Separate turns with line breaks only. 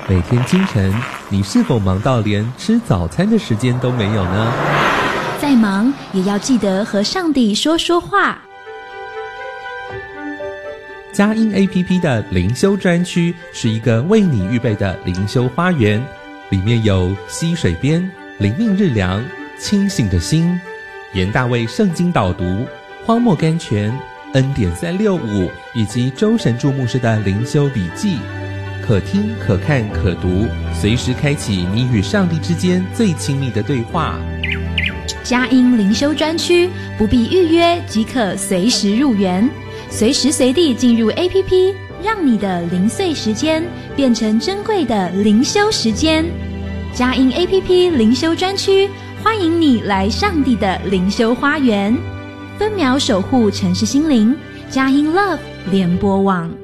每天清晨，你是否忙到连吃早餐的时间都没有呢？
再忙也要记得和上帝说说话。
佳音 APP 的灵修专区是一个为你预备的灵修花园，里面有溪水边、灵命日粮、清醒的心、严大卫圣经导读、荒漠甘泉、恩典365以及周神助牧师的灵修笔记，可听可看可读，随时开启你与上帝之间最亲密的对话。
佳音灵修专区不必预约即可随时入园，随时随地进入 APP， 让你的零碎时间变成珍贵的灵修时间。佳音 APP 灵修专区，欢迎你来上帝的灵修花园，分秒守护城市心灵。佳音 Love 联播网。